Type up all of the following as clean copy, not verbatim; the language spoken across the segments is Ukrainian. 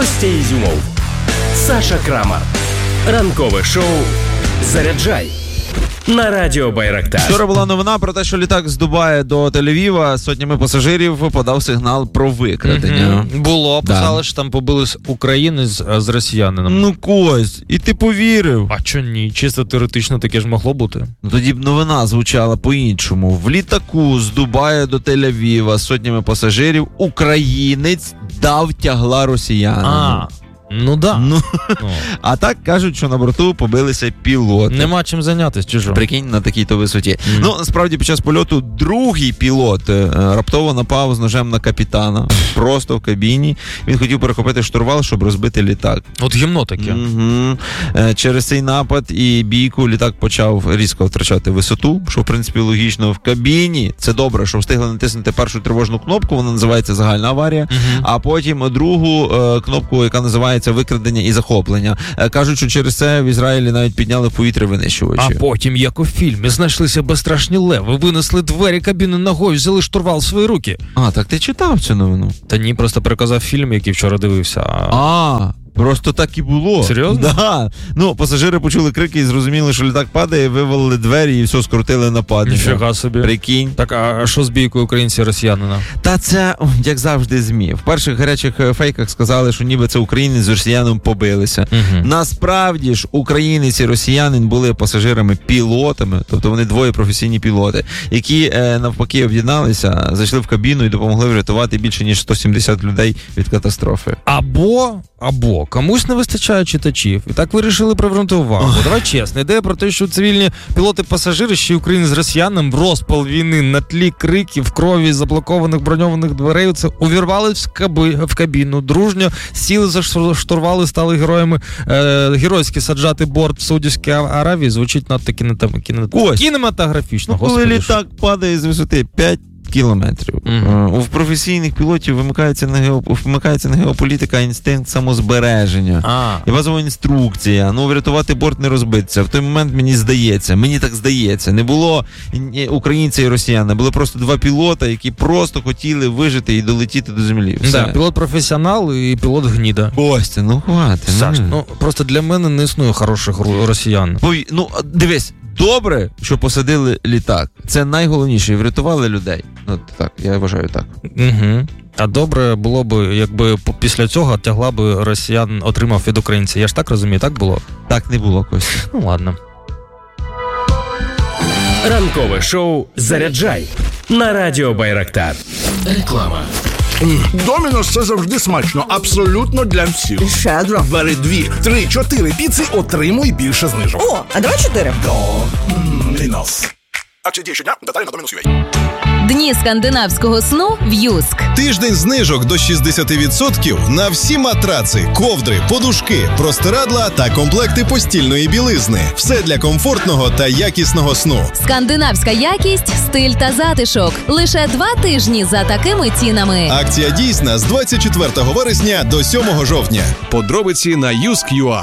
Костя Ізюмов, Саша Крамар. Ранкове шоу «Заряджай» на Радіо Байрактар. Вчора була новина про те, що літак з Дубая до Тель-Авіва сотнями пасажирів подав сигнал про викрадення. Було, писали, що там побились українець з росіянином. Ну, Кость, і ти повірив? А чо ні? Чисто теоретично таке ж могло бути. Ну, тоді б новина звучала по-іншому. В літаку з Дубая до Тель-Авіва сотнями пасажирів українець дав тягла росіянину. Ну да. А так кажуть, що на борту побилися пілоти. Нема чим зайнятися, чи що? Прикинь, на такій-то висоті. Ну, насправді, під час польоту другий пілот раптово напав з ножем на капітана. Просто в кабіні. Він хотів перехопити штурвал, щоб розбити літак. От гімно таке. Через цей напад і бійку літак почав різко втрачати висоту, що, в принципі, логічно. В кабіні, це добре, що встигли натиснути першу тривожну кнопку, вона називається загальна аварія, а потім другу кнопку, яка називається викрадення і захоплення. Кажуть, що через це в Ізраїлі навіть підняли в повітря винищувачі. А потім, як у фільмі, знайшлися безстрашні леви, винесли двері кабіни ногою, взяли штурвал в свої руки. А, так ти читав цю новину? Та ні, просто переказав фільм, який вчора дивився. Просто так і було. Серйозно? Да. Ну, пасажири почули крики і зрозуміли, що літак падає, вивалили двері і все, скрутили нападника. Ніфіга собі. Прикинь. Так, а що з бійкою українця і росіянина? Та це, як завжди, ЗМІ. В перших гарячих фейках сказали, що ніби це українець з росіянином побилися. Насправді ж, українець і росіянин були пасажирами-пілотами, тобто вони двоє професійні пілоти, які навпаки об'єдналися, зайшли в кабіну і допомогли врятувати більше ніж 170 людей від катастрофи. Або комусь не вистачає читачів. І так вирішили привернути увагу. Давай чесно, ідея про те, що цивільні пілоти-пасажири, ще й України з росіянам, в розпал війни на тлі криків, крові, заблокованих броньованих дверей, це увірвались в кабіну, дружньо сіли за штурвали, стали героями, геройськи саджати борт в Саудівській Аравії, звучить надто кінематографічно. Коли літак падає з висоти 5 кілометрів. У професійних пілотів вмикається не геополітика, а інстинкт самозбереження. І базова інструкція. Врятувати борт, не розбитися. В той момент мені так здається, не було українця і росіяна, були просто два пілота, які просто хотіли вижити і долетіти до землі. Все. Да, пілот-професіонал і пілот-гніда. Костя, хватить. Саш, просто для мене не існує хороших росіян. Дивись, добре, що посадили літак. Це найголовніше. І врятували людей. Так, я вважаю так. А добре було б, якби після цього тягла б росіян отримав від українця. Я ж так розумію, так було? Так не було, Костя. Ладно. Ранкове шоу «Заряджай» на Радіо Байрактар. Реклама. Домінос – це завжди смачно, абсолютно для всіх. Щедро. Бери 2, 3, 4 піци, отримуй більше знижок. О, а давай 4. Домінос. Акція діє щодня, деталі на Домінос.ua. Дні скандинавського сну в Юск. Тиждень знижок до 60% на всі матраци, ковдри, подушки, простирадла та комплекти постільної білизни. Все для комфортного та якісного сну. Скандинавська якість, стиль та затишок. Лише 2 тижні за такими цінами. Акція дійсна з 24 вересня до 7 жовтня. Подробиці на yusk.ua.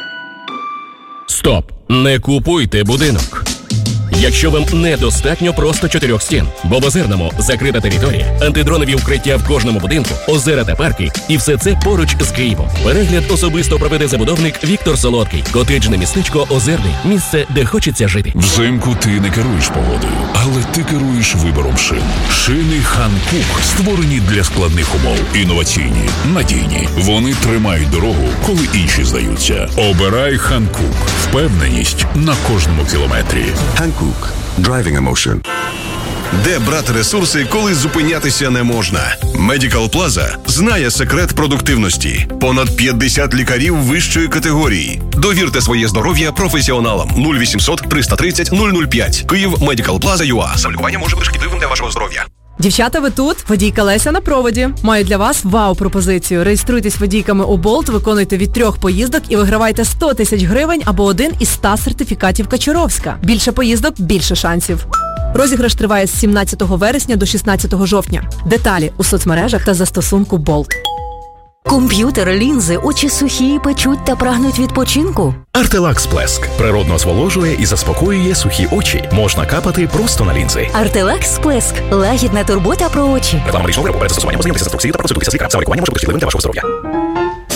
Стоп! Не купуйте будинок. Якщо вам недостатньо просто 4 стін, бо в Озерному закрита територія, антидронові укриття в кожному будинку, озера та парки, і все це поруч з Києвом. Перегляд особисто проведе забудовник Віктор Солодкий. Котеджне містечко Озерний. Місце, де хочеться жити. Взимку ти не керуєш погодою, але ти керуєш вибором шин. Шини Hankook створені для складних умов. Інноваційні, надійні. Вони тримають дорогу, коли інші здаються. Обирай Hankook. Впевненість на кожному кілометрі. Hankook. Driving emotion. Де брати ресурси, коли зупинятися не можна? Medical Plaza знає секрет продуктивності. Понад 50 лікарів вищої категорії. Довірте своє здоров'я професіоналам. 0800 330 005. Київ, Medical Plaza.ua. Самолікування може бути шкідливим для вашого здоров'я. Дівчата, ви тут? Водійка Леся на проводі. Маю для вас вау-пропозицію. Реєструйтесь водійками у Болт, виконуйте від 3 поїздок і вигравайте 100 тисяч гривень або один із 100 сертифікатів Качуровська. Більше поїздок – більше шансів. Розіграш триває з 17 вересня до 16 жовтня. Деталі у соцмережах та застосунку Болт. Комп'ютер, лінзи, очі сухі, печуть та прагнуть відпочинку? Артелакс Сплеск природно зволожує і заспокоює сухі очі. Можна капати просто на лінзи. Артелакс Сплеск – лагідна турбота про очі. Реклама річного виробу перед застосуванням познайомитися з інструкцією та процедури з лікарем. Самолікування може бути шкідливим для вашого здоров'я.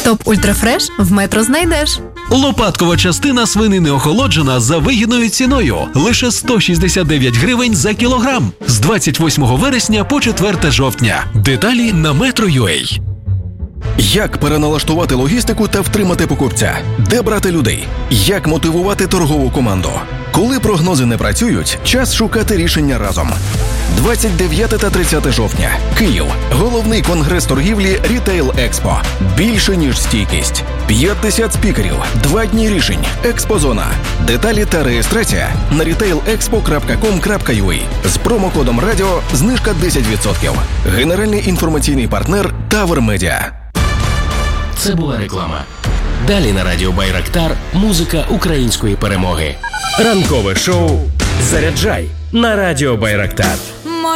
Топ Ультрафреш в Метро знайдеш. Лопаткова частина свинини охолоджена за вигідною ціною. Лише 169 гривень за кілограм. З 28 вересня по 4 жовтня. Деталі на Metro.ua. Як переналаштувати логістику та втримати покупця? Де брати людей? Як мотивувати торгову команду? Коли прогнози не працюють, час шукати рішення разом. 29 та 30 жовтня. Київ. Головний конгрес торгівлі Retail Expo. Більше, ніж стійкість. 50 спікерів. 2 дні рішень. Експозона. Деталі та реєстрація на retailexpo.com.ua. З промокодом радіо знижка 10%. Генеральний інформаційний партнер Тавер Медіа. Це була реклама. Далі на радіо Байрактар музика української перемоги. Ранкове шоу «Заряджай» на радіо Байрактар.